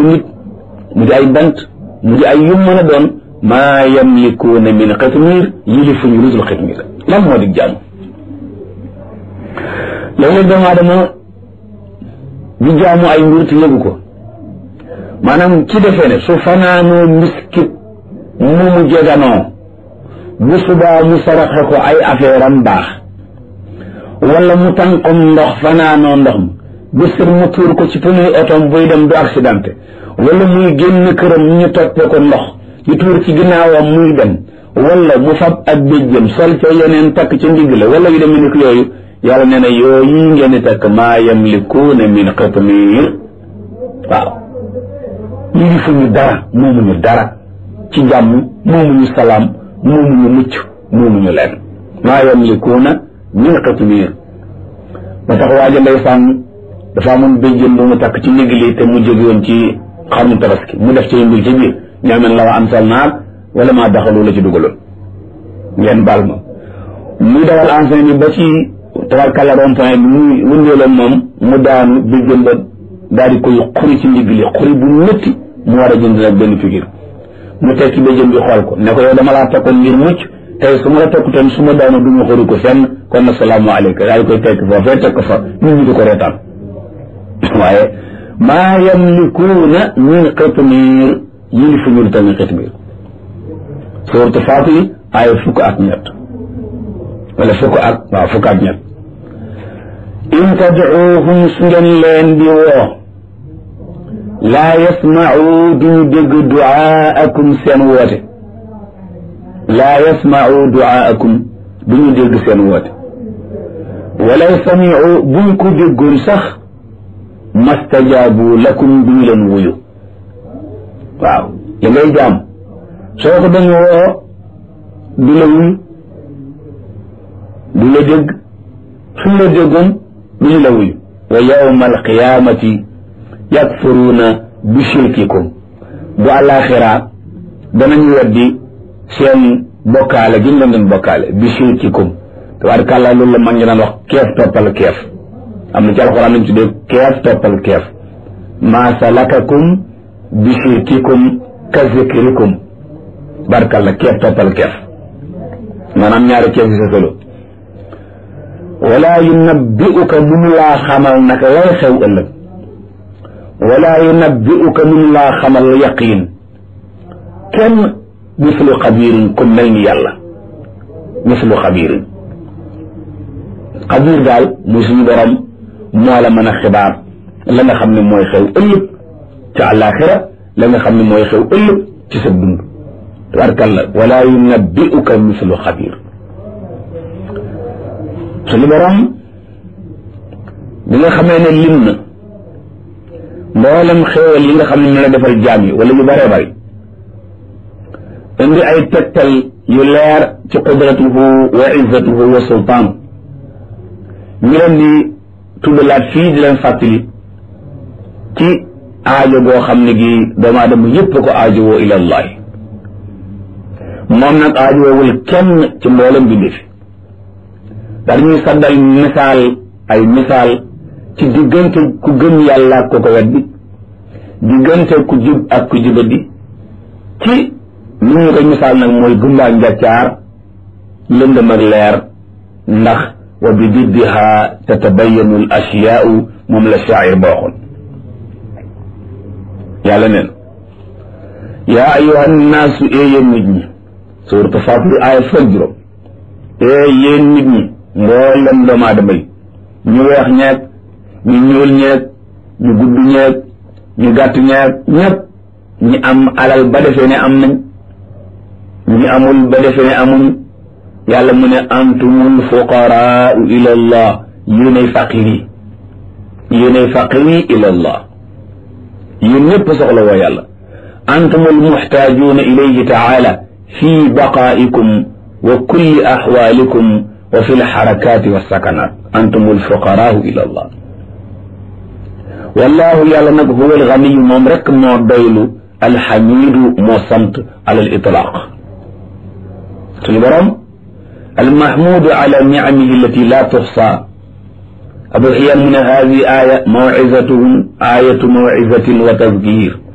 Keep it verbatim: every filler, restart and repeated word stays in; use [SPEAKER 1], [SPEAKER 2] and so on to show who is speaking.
[SPEAKER 1] nit mu di ay bant mu di ay yum mën a doon maa yamlikuuna min xitmiir yilifuñu lu dul xitmiir lan moo di jàmm léeg-léeg doomu aadama di jaamu ay mbir te yëgu ko maanaam ci defee ne su fanaanoo miskit mu mu jeganoo bu subaa mu saraxe ko ay affaire am baax wala mu tànqom ndox fanaanoo ndox mi bésër mu tuur ko ci pneu otom buy dem du accidenté wala muy génn këram ñu toppe ko ndox ñu tuur ci ginnaawam muy dem wala mu fab ak béjjëm sol ca yeneen takk ca ndigg la wala yu demee ni ko yooyu yàlla nee na yooyu ngeen di takk maa yamlikuuna min qitmiir waaw yilifuñu dara moomuñu dara ci jàmm moomuñu salaam moomuñu mucc moomuñu leen maa yamlikuuna min qitmiir ba tax waaja ndeysaan dafa amoon béjjën bu mu takk ci ndigg li te mu jóge woon ci xarnu tabaski mu def ci mbir ci biir ñaamen la wa ansal naag wala maa daxalu la ci dugaloon ngeen baal ma muy dawal enseigne bi ba ci tabarkàlla rond point bi muy wëndeeloon moom mu daanu béjjën ba daal di koy xuri ci ndigg li xuri bu métti mu war a jënd nag benn figure mu tekki béjjën bi xool ko ne ko yow dama laa takkoon ngir mucc tey su ma la takkutoon su ma daanu du ma xuri ko fenn kon assalaamu aleyka daal di koy tekki foofee tekk fa nit ñi di ko reetaan waaye maa yamlikuuna min qitmiir yilifuñu tamit qitmiir suuratu Faatir ay fukk ak ñett wala fukk ak waaw fukk ak ñett in tadcuuhum su ngeen leen di woo laa yasmacuu duñu dégg ducaakum seen woote laa yasmacuu ducaakum duñu dégg seen woote walaw samicuu buñ ko déggoon sax mastajaabu lakum duñu leen wuyu waaw li ngay jaam soo ko dañu woo du la wuyu du la dégg suñ la déggoon duñu la wuyu wa yawma alqiyaamati yakfuruuna bi shirkikum bu àllaaxira danañu weddi seen bokkaale gi ñu leen doon bokkaale bi shirkikum tabaarkàlla loolu la mag ñi daan wax keef toppal keef am na ci alxuraan lañ tuddee keef toppal keef maa salakakum bi shirkikum ka zikrikum barkalla keef toppal keef maanaam ñaari keef yi sa solo wala yunabbi'uka mun laa xamal naka lay xew ëllëg wala yunabbi'uka mun laa xamal yaqiin kenn mislu xabiirin ku mel ni yàlla mislu xabiirin xabiir daal muy suñu borom moo la mën a xibaar la nga xam ne mooy xew ëllëg ci àllaaxira la nga xam ne mooy xew ëllëg ci sa dund tabarkalla wala yunabbi'uka mislu xabiir suñu borom bi nga xamee ne lim na mboolem xéewal yi nga xam ne ñu la defal jaam yi wala yu bëree bëri indi ay tegtal yu leer ci qudratuhu wa izzatuhu wa sultaan ñu leen di tuddalaat fii di leen fàttali ci aajo goo xam ne gi doomu aadama yépp ko aajowoo ila allahi moom nag aajowoowul kenn ci mboolem bi fi daal ñuy saddal misaal ay misaal ci diggante ku gëm yàlla ak ko ko weddi diggante ku jub ak ku jubadi ci ni ñu koy misaal nag mooy gumbaa njaccaar lëndëm ak leer ndax wa bi diddiha tatabayanu al asyaau moom la shaacir ba waxoon yàlla neen yaa ayuha nnaasu ee yéen nit ñi suuratu Faatir aaya fukk juróom ee yéen nit ñi mboolem doomu aadama yi ñu weex ñeeg ñu ñuul ñeeg ñu gudd ñeeg ñu gàtt ñeeg ñëpp ñi am alal ba defee ne am nañ ñi amul ba defee ne amuñ yàlla mu ne antumul fuqaraau ila allah yéenay faqir yi yéenay faqir yi ila allah yéen ñëpp soxla woo yàlla antumul muxtaajuuna ilayhi taala fi baqaa'ikum wa kulli axwaalikum wa fi lxarakaati walsakanaat antumul fuqaraau ila allah wallahu yàlla nag huwa alganiyu moom rek moo doylu alxamidu moo sant ala al itlaaq suñu borom المحمود على نعمه التي لا تحصى أبو حيان من هذه آية موعظة آية موعظة وتذكير